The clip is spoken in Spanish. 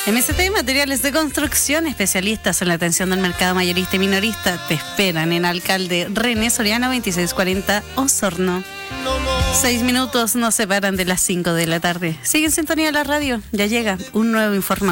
MST Materiales de Construcción, especialistas en la atención del mercado mayorista y minorista, te esperan en Alcalde René Soriano 2640 Osorno. 6 minutos nos separan de las 5 de la tarde. Sigue en sintonía de la radio, ya llega un nuevo informe.